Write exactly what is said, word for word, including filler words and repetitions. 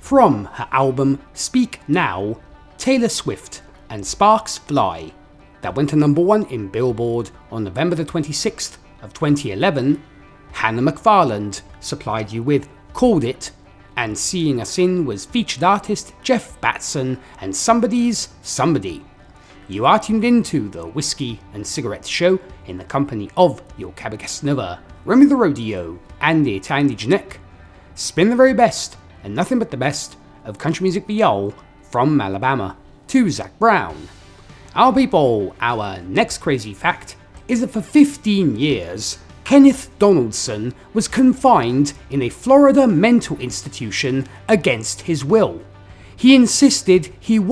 From her album Speak Now, Taylor Swift and Sparks Fly, that went to number one in Billboard on November the twenty-sixth of twenty eleven, Hannah McFarland supplied you with Called It, and Seeing Us In was featured artist Jeff Batson and Somebody's Somebody. You are tuned into the Whiskey and Cigarettes Show in the company of your Cabacasanova, Remy the Rodeo, and the Italian Digenek. Spin the very best and nothing but the best of country music viol from Alabama to Zac Brown. Our people, our next crazy fact is that for fifteen years, Kenneth Donaldson was confined in a Florida mental institution against his will. He insisted he